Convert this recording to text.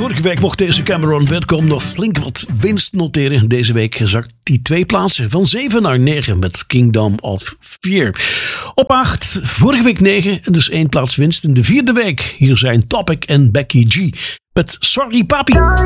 Vorige week mocht deze Cameron Whitcomb nog flink wat winst noteren. Deze week zakt hij 2 plaatsen, van 7 naar 9 met Kingdom of Fear. Op 8, vorige week 9, dus 1 plaats winst in de 4e week. Hier zijn Topic en Becky G met Sorry Papi.